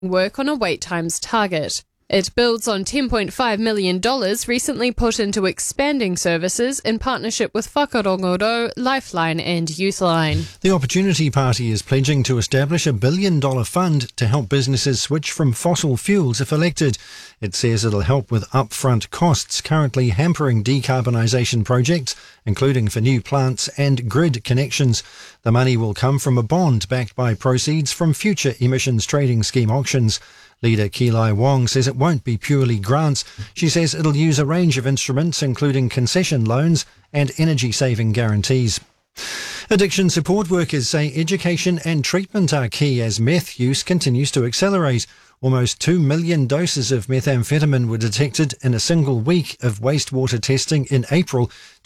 work on a wait times target. It builds on $10.5 million recently put into expanding services in partnership with Whakarongoro, Lifeline and Youthline. The Opportunity Party is pledging to establish a $1 billion fund to help businesses switch from fossil fuels if elected. It says it'll help with upfront costs currently hampering decarbonisation projects, including for new plants and grid connections. The money will come from a bond backed by proceeds from future emissions trading scheme auctions. Leader Keelai Wong says it won't be purely grants. She says it'll use a range of instruments, including concession loans and energy-saving guarantees. Addiction support workers say education and treatment are key as meth use continues to accelerate. Almost 2 million doses of methamphetamine were detected in a single week of wastewater testing in April,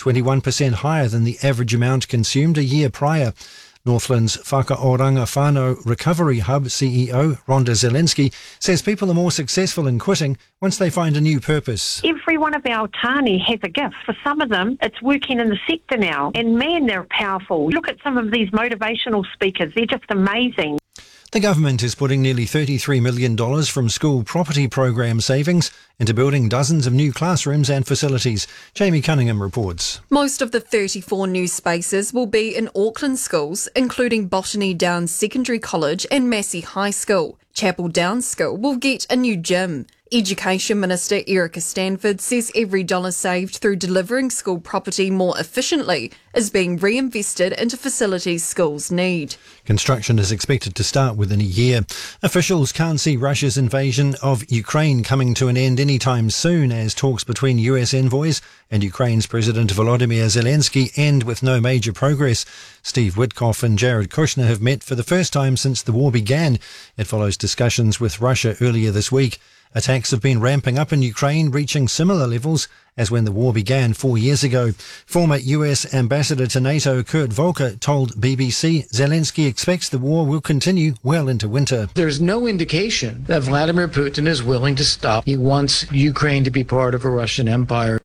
21% higher than the average amount consumed a year prior. Northland's Whakaoranga Whānau Recovery Hub CEO Rhonda Zielinski says people are more successful in quitting once they find a new purpose. Every one of our tāne has a gift. For some of them, it's working in the sector now. And man, they're powerful. Look at some of these motivational speakers. They're just amazing. The government is putting nearly $33 million from school property program savings into building dozens of new classrooms and facilities. Jamie Cunningham reports. Most of the 34 new spaces will be in Auckland schools, including Botany Downs Secondary College and Massey High School. Chapel Downs School will get a new gym. Education Minister Erica Stanford says every dollar saved through delivering school property more efficiently is being reinvested into facilities schools need. Construction is expected to start within a year. Officials can't see Russia's invasion of Ukraine coming to an end anytime soon as talks between US envoys and Ukraine's President Volodymyr Zelensky end with no major progress. Steve Witkoff and Jared Kushner have met for the first time since the war began. It follows discussions with Russia earlier this week. Attacks have been ramping up in Ukraine, reaching similar levels as when the war began 4 years ago. Former US Ambassador to NATO Kurt Volker told BBC Zelensky expects the war will continue well into winter. There's no indication that Vladimir Putin is willing to stop. He wants Ukraine to be part of a Russian empire.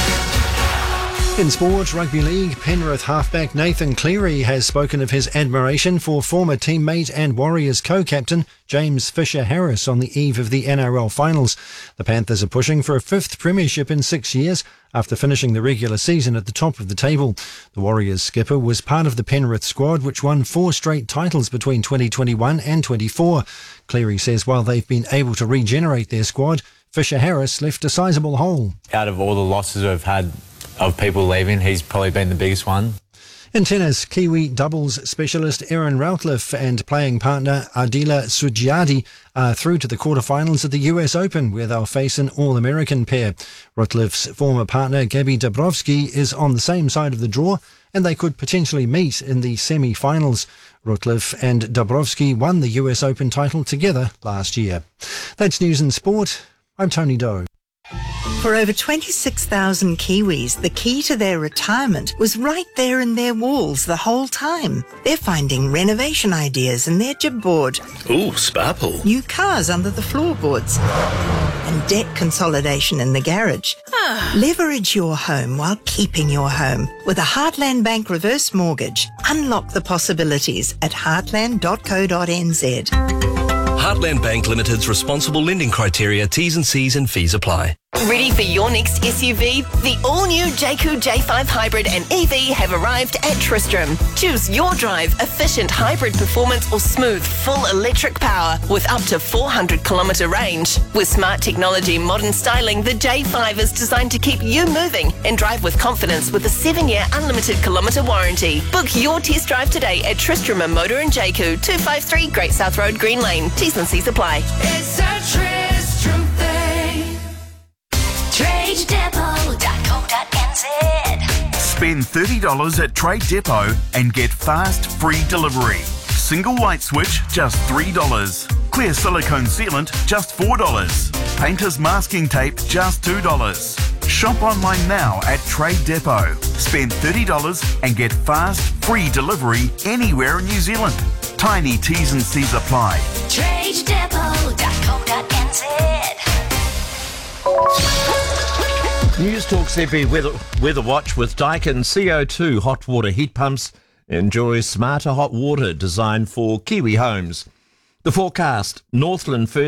In sport, rugby league, Penrith halfback Nathan Cleary has spoken of his admiration for former teammate and Warriors co-captain James Fisher-Harris on the eve of the NRL finals. The Panthers are pushing for a fifth premiership in 6 years after finishing the regular season at the top of the table. The Warriors skipper was part of the Penrith squad, which won 4 straight titles between 2021 and 24. Cleary says while they've been able to regenerate their squad, Fisher-Harris left a sizable hole. Out of all the losses we've had of people leaving, he's probably been the biggest one. In tennis, Kiwi doubles specialist Erin Routliffe and playing partner Adila Sugiardi are through to the quarterfinals of the US Open, where they'll face an All-American pair. Routliffe's former partner Gabby Dabrowski is on the same side of the draw, and they could potentially meet in the semi-finals. Routliffe and Dabrowski won the US Open title together last year. That's news and sport. I'm Tony Doe. For over 26,000 Kiwis, the key to their retirement was right there in their walls the whole time. They're finding renovation ideas in their jib board. Ooh, sparkle. New cars under the floorboards. And debt consolidation in the garage. Leverage your home while keeping your home. With a Heartland Bank reverse mortgage. Unlock the possibilities at heartland.co.nz. Heartland Bank Limited's responsible lending criteria, T's and C's and fees apply. Ready for your next SUV? The all-new Jayco J5 Hybrid and EV have arrived at Tristram. Choose your drive, efficient hybrid performance or smooth full electric power with up to 400-kilometre range. With smart technology and modern styling, the J5 is designed to keep you moving and drive with confidence with a 7-year unlimited kilometre warranty. Book your test drive today at Tristram Motor and Jayco, 253 Great South Road, Green Lane. T's and C's apply. It's a Tristram thing. TradeDepot.co.nz. Spend $30 at Trade Depot and get fast, free delivery. Single light switch, just $3. Clear silicone sealant, just $4. Painter's masking tape, just $2. Shop online now at Trade Depot. Spend $30 and get fast, free delivery anywhere in New Zealand. Tiny T's and C's apply. TradeDepot.co.nz. News Talk CP weather watch with Daikin CO2 hot water heat pumps. Enjoy smarter hot water designed for Kiwi homes. The forecast, Northland first